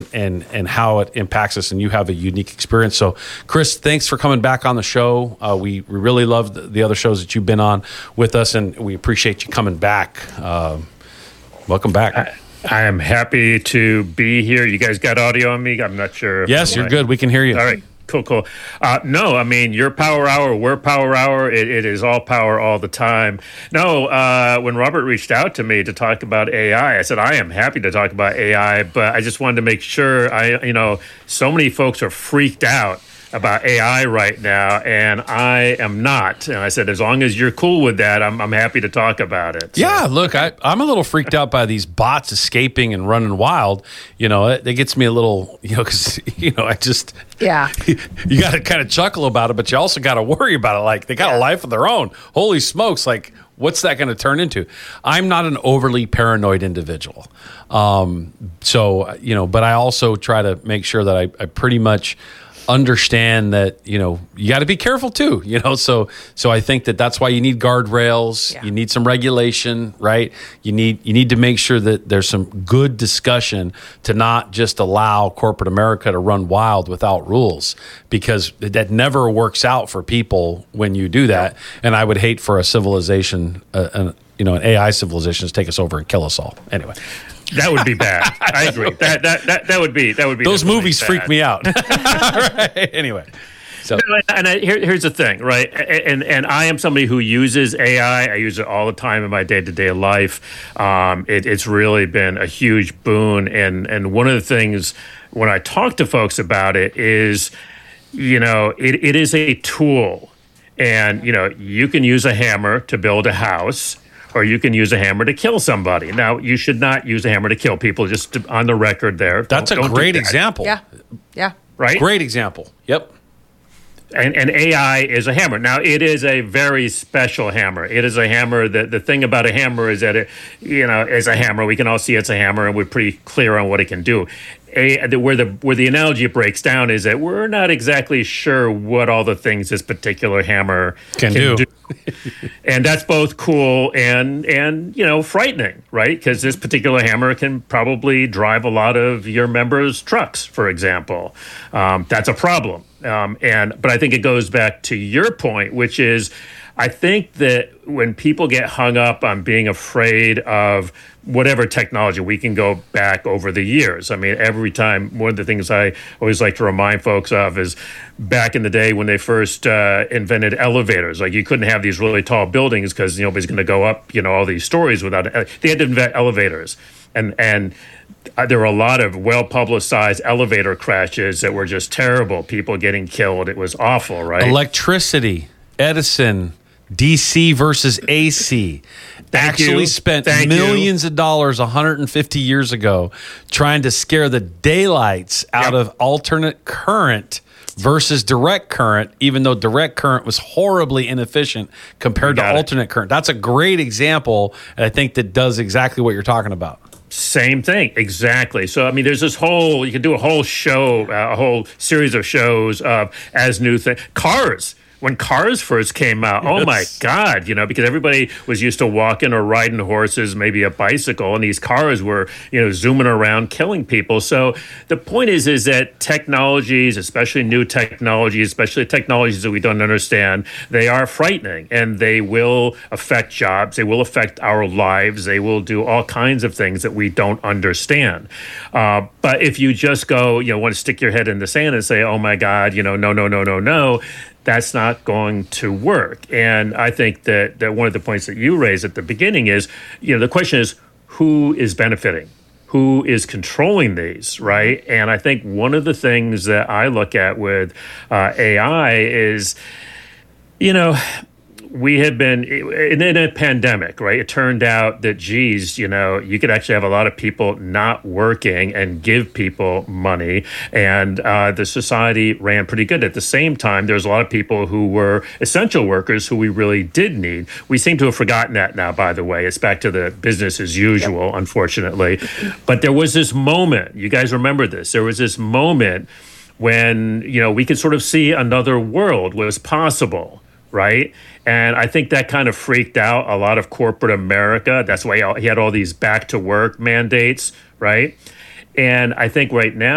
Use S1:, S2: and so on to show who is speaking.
S1: and how it impacts us. And you have a unique experience. So, Chris, thanks for coming back on the show. We really love the other shows that you've been on with us, and we appreciate you coming back. Welcome back.
S2: I am happy to be here. You guys got audio on me? I'm not sure.
S1: Yes, you're good. We can hear you.
S2: All right. Cool. No, I mean, your Power Hour, we're Power Hour. It is all power all the time. No, when Robert reached out to me to talk about AI, I said, I am happy to talk about AI, but I just wanted to make sure so many folks are freaked out about AI right now, and I am not. And I said, as long as you're cool with that, I'm happy to talk about it. So.
S1: Yeah, look, I'm a little freaked out by these bots escaping and running wild. It gets me a little, because, I just...
S3: Yeah.
S1: You got to kind of chuckle about it, but you also got to worry about it. Like, they got a life of their own. Holy smokes, like... What's that going to turn into? I'm not an overly paranoid individual. But I also try to make sure that I pretty much understand that, you got to be careful too, so I think that's why you need guardrails. Yeah. You need some regulation, right? You need to make sure that there's some good discussion to not just allow corporate America to run wild without rules, because that never works out for people when you do that. Yeah. And I would hate for a civilization, an AI civilization to take us over and kill us all. Anyway.
S2: That would be bad. I agree. That would be.
S1: Those movies
S2: bad.
S1: Freak me out. Right. Anyway, so
S2: here's the thing, right? And I am somebody who uses AI. I use it all the time in my day-to-day life. It's really been a huge boon. And one of the things when I talk to folks about it is, it is a tool, and you can use a hammer to build a house, or you can use a hammer to kill somebody. Now, you should not use a hammer to kill people, just on the record there.
S1: That's a great example.
S3: Yeah.
S2: Right?
S1: Great example. Yep.
S2: And AI is a hammer. Now, it is a very special hammer. It is a hammer that the thing about a hammer is that it, is a hammer. We can all see it's a hammer, and we're pretty clear on what it can do. Where the analogy breaks down is that we're not exactly sure what all the things this particular hammer can do. And that's both cool and frightening, right? Because this particular hammer can probably drive a lot of your members' trucks, for example. That's a problem. But I think it goes back to your point, which is, I think that when people get hung up on being afraid of whatever technology, we can go back over the years. I mean, every time, one of the things I always like to remind folks of is back in the day when they first invented elevators. Like, you couldn't have these really tall buildings because nobody's going to go up, all these stories without. They had to invent elevators, and there were a lot of well-publicized elevator crashes that were just terrible. People getting killed. It was awful, right?
S1: Electricity, Edison. DC versus AC spent millions of dollars 150 years ago trying to scare the daylights out of alternate current versus direct current, even though direct current was horribly inefficient compared to alternate current. That's a great example, and I think that does exactly what you're talking about.
S2: Same thing, exactly. So, I mean, there's you can do a whole show, a whole series of shows of as new things. Cars. When cars first came out, oh my God, because everybody was used to walking or riding horses, maybe a bicycle, and these cars were, zooming around, killing people. So the point is that technologies, especially new technologies, especially technologies that we don't understand, they are frightening, and they will affect jobs. They will affect our lives. They will do all kinds of things that we don't understand. But if you just go, want to stick your head in the sand and say, oh my God, no, that's not going to work. And I think that one of the points that you raised at the beginning is, the question is, who is benefiting? Who is controlling these, right? And I think one of the things that I look at with AI is, we had been in a pandemic, right? It turned out that, you could actually have a lot of people not working and give people money, and the society ran pretty good. At the same time, there's a lot of people who were essential workers who we really did need. We seem to have forgotten that now, by the way. It's back to the business as usual, unfortunately. But there was this moment, you guys remember this, there was this moment when, we could sort of see another world was possible, right? And I think that kind of freaked out a lot of corporate America. That's why he had all these back to work mandates, right? And I think right now,